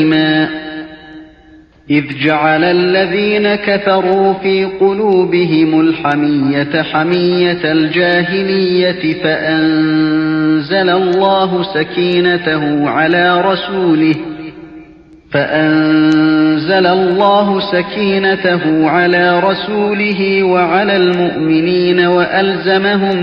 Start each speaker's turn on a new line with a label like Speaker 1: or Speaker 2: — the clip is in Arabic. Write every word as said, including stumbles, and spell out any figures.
Speaker 1: إذ جعل الذين كفروا في قلوبهم الحمية حمية الجاهلية فأنزل الله سكينته على رسوله فأنزل الله سكينته على رسوله وعلى المؤمنين وألزمهم